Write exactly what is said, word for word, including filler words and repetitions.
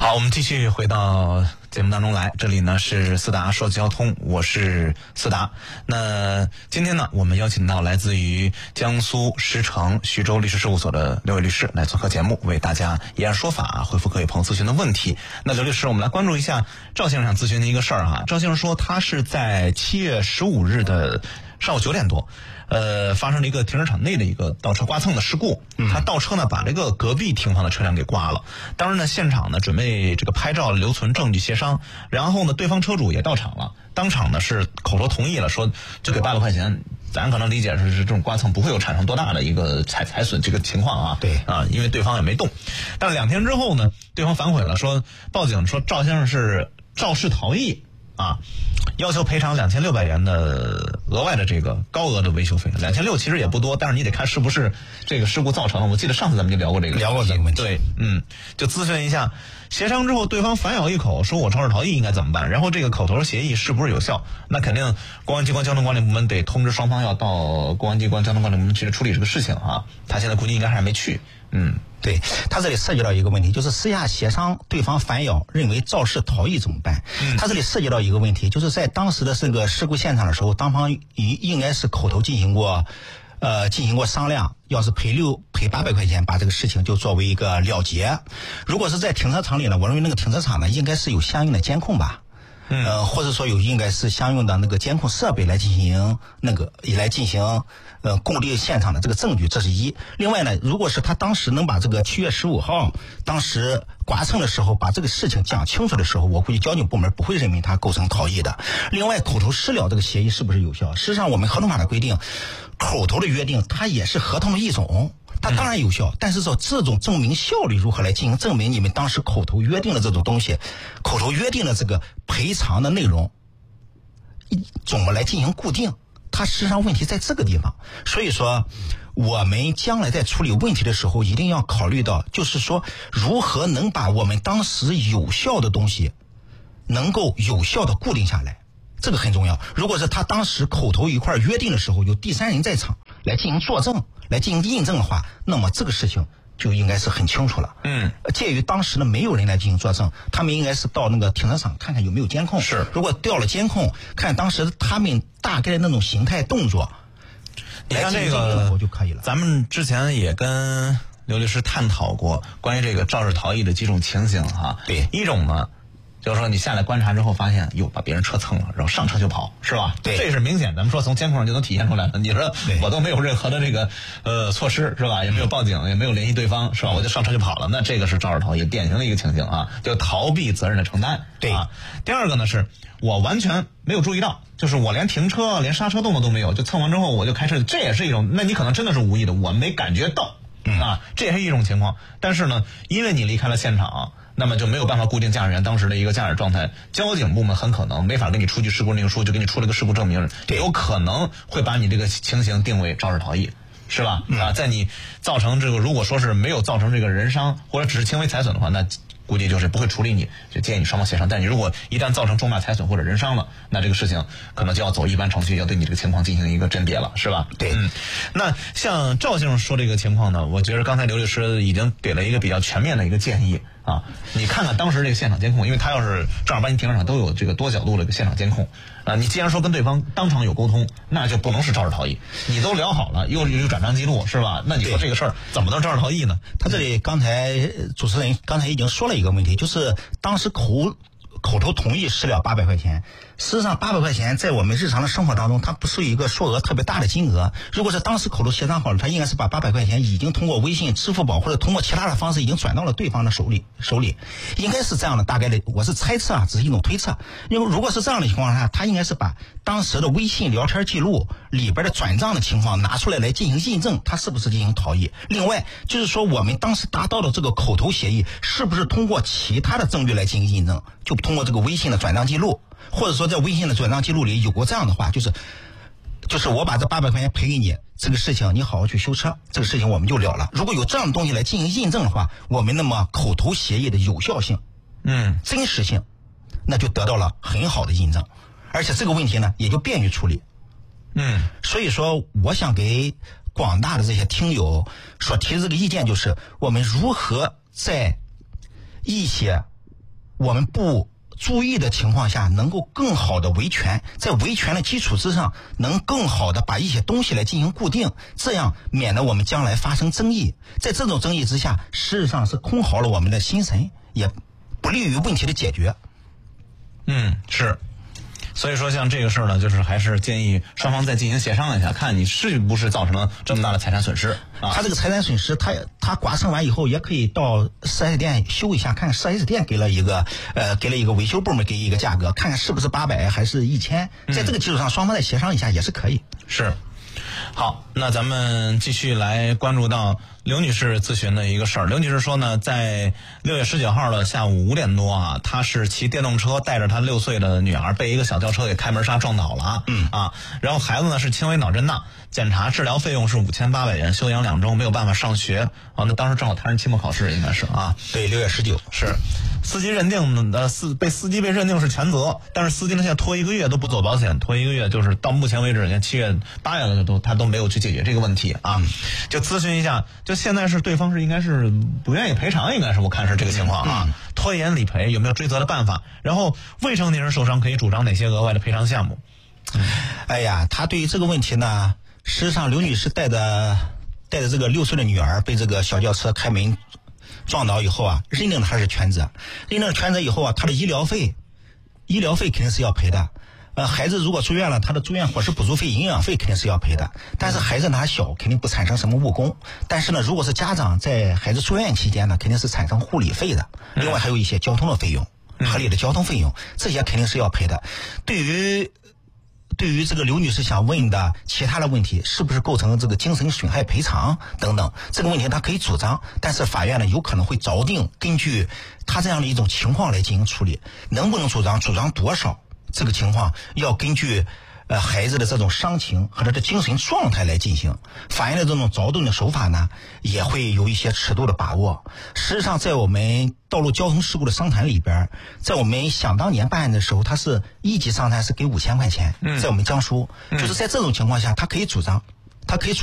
好，我们继续回到节目当中来，这里呢是思达说交通，我是思达。那今天呢，我们邀请到来自于江苏石城徐州律师事务所的刘伟律师来做客节目，为大家以案说法，回复各位朋友咨询的问题。那刘律师，我们来关注一下赵先生想咨询的一个事儿哈。赵先生说，他是在七月十五日的上午九点多。呃，发生了一个停车场内的一个倒车刮蹭的事故，他倒车呢把这个隔壁停放的车辆给刮了。当时呢，现场呢准备这个拍照留存证据协商，然后呢对方车主也到场了，当场呢是口头同意了，说就给八百块钱。咱可能理解是是这种刮蹭不会有产生多大的一个财财损这个情况啊， 对啊，因为对方也没动。但是两天之后呢，对方反悔了，说报警说赵先生是肇事逃逸。啊，要求赔偿两千六百元的额外的这个高额的维修费，两千六其实也不多，但是你得看是不是这个事故造成的。我记得上次咱们就聊过这个， 聊过这个问题。 对，嗯，就咨询一下，协商之后对方反咬一口，说我肇事逃逸应该怎么办？然后这个口头协议是不是有效？那肯定公安机关交通管理部门得通知双方要到公安机关交通管理部门去处理这个事情啊。他现在估计应该还没去，嗯。 对，他这里涉及到一个问题，就是私下协商对方反咬认为肇事逃逸怎么办？嗯，他这里涉及到一个问题，就是在当时的这个事故现场的时候，当方应应该是口头进行过呃进行过商量，要是赔六赔八百块钱，把这个事情就作为一个了结。如果是在停车场里呢，我认为那个停车场呢应该是有相应的监控吧。嗯，呃，或者说有应该是相应的那个监控设备来进行那个来进行呃固定现场的这个证据，这是一。另外呢，如果是他当时能把这个七月十五号当时刮蹭的时候把这个事情讲清楚的时候，我估计交警部门不会认为他构成逃逸的。另外，口头私了这个协议是不是有效？实际上，我们合同法的规定，口头的约定它也是合同的一种。它当然有效，但是说这种证明效率如何来进行证明你们当时口头约定的这种东西，口头约定的这个赔偿的内容怎么来进行固定，它实际上问题在这个地方。所以说我们将来在处理问题的时候一定要考虑到，就是说如何能把我们当时有效的东西能够有效的固定下来，这个很重要。如果是他当时口头一块约定的时候有第三人在场来进行作证来进行印证的话，那么这个事情就应该是很清楚了。嗯，介于当时呢没有人来进行作证，他们应该是到那个停车场看看有没有监控。 是， 如果调了监控，看当时他们大概的那种形态动作， 你看这个就可以了。 咱们之前也跟刘律师探讨过关于这个肇事逃逸的几种情形哈。 对， 一种呢，就是说你下来观察之后发现，哟，把别人车蹭了，然后上车就跑，是吧？ 对， 这是明显，咱们说从监控上就能体现出来的。你说我都没有任何的这个呃措施，是吧？也没有报警，也没有联系对方，是吧？我就上车就跑了，那这个是肇事逃逸，典型的一个情形啊，就逃避责任的承担。 对啊。第二个呢，是我完全没有注意到，就是我连停车、连刹车动作都没有，就蹭完之后我就开车，这也是一种，那你可能真的是无意的，我没感觉到。嗯啊，这也是一种情况。但是呢，因为你离开了现场，那么就没有办法固定驾驶员当时的一个驾驶状态，交警部门很可能没法给你出具事故认定书，就给你出了个事故证明，有可能会把你这个情形定为肇事逃逸，是吧？嗯、啊，在你造成这个，如果说是没有造成这个人伤或者只是轻微财损的话，那估计就是不会处理你，就建议你双方协商。但你如果一旦造成重大财损或者人伤了，那这个事情可能就要走一般程序，要对你这个情况进行一个甄别了，是吧？ 对。 嗯，那像赵先生说这个情况呢，我觉得刚才刘律师已经给了一个比较全面的一个建议啊。你看看当时这个现场监控，因为他要是正儿八经停车场都有这个多角度的一个现场监控啊，你既然说跟对方当场有沟通，那就不能是肇事逃逸。你都聊好了，又有转账记录，是吧？那你说这个事儿怎么能肇事逃逸呢？ 他这里刚才主持人刚才已经说了一个问题，就是当时口口头同意私了八百块钱。事实上八百块钱在我们日常的生活当中，它不是一个数额特别大的金额。如果是当时口头协商好了，他应该是把八百块钱已经通过微信、支付宝或者通过其他的方式已经转到了对方的手里手里，应该是这样的。大概的我是猜测啊，只是一种推测。因为如果是这样的情况下，他应该是把当时的微信聊天记录里边的转账的情况拿出来来进行印证，他是不是进行逃逸。另外就是说我们当时达到的这个口头协议是不是通过其他的证据来进行印证，就通过这个微信的转账记录，或者说在微信的转账记录里有过这样的话，就是就是我把这八百块钱赔给你，这个事情你好好去修车，这个事情我们就了了。如果有这样的东西来进行印证的话，我们那么口头协议的有效性、嗯，真实性，那就得到了很好的印证，而且这个问题呢也就便于处理。嗯，所以说我想给广大的这些听友所提这个意见，就是我们如何在一些我们不注意的情况下，能够更好的维权，在维权的基础之上，能更好的把一些东西来进行固定，这样免得我们将来发生争议。在这种争议之下，事实上是空耗了我们的心神，也不利于问题的解决。 嗯，是。所以说像这个事儿呢，就是还是建议双方再进行协商一下，看你是不是造成了这么大的财产损失啊。 他这个财产损失，他他刮蹭完以后，也可以到四 S 店修一下，看四 S 店给了一个呃给了一个维修部门给一个价格，看看是不是八百还是一千，在这个基础上双方再协商一下也是可以。 是。好，那咱们继续来关注到刘女士咨询的一个事儿。刘女士说呢，在六月十九号的下午五点多啊，她是骑电动车带着她六岁的女儿被一个小轿车给开门刹撞倒了。嗯啊，然后孩子呢是轻微脑震荡，检查治疗费用是五千八百元，休养两周没有办法上学啊。那当时正好谈上期末考试，应该是啊。 对，六月十九是。司机认定的司被司机被认定是全责，但是司机呢现在拖一个月都不走保险，拖一个月就是到目前为止，人家七月八月了都他都没有去解决这个问题啊。就咨询一下，就现在是对方是应该是不愿意赔偿，应该是我看是这个情况啊。拖延理赔有没有追责的办法？然后未成年人受伤可以主张哪些额外的赔偿项目？ 哎呀，他对于这个问题呢，实际上刘女士带着带着这个六岁的女儿被这个小轿车开门撞倒以后啊，认定他是全责，认定全责以后啊，他的医疗费，医疗费肯定是要赔的。呃，孩子如果住院了，他的住院伙食补助费、营养费肯定是要赔的。但是孩子呢还小，肯定不产生什么误工。但是呢，如果是家长在孩子住院期间呢，肯定是产生护理费的。另外还有一些交通的费用，合理的交通费用，这些肯定是要赔的。对于对于这个刘女士想问的其他的问题，是不是构成这个精神损害赔偿等等，这个问题她可以主张，但是法院呢有可能会酌定根据她这样的一种情况来进行处理，能不能主张，主张多少，这个情况要根据呃孩子的这种伤情和他的精神状态来进行。法院的这种酌定的手法呢，也会有一些尺度的把握。实际上，在我们道路交通事故的商谈里边，在我们想当年办案的时候，他是一级商谈是给五千块钱，在我们江苏，就是在这种情况下，他可以主张，他可以主